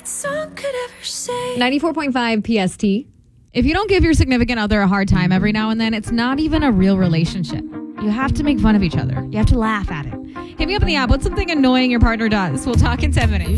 that song could ever say. 94.5 PST. If you don't give your significant other a hard time every now and then, it's not even a real relationship. You have to make fun of each other. You have to laugh at it. Hit me up in the app. What's something annoying your partner does? We'll talk in 10 minutes.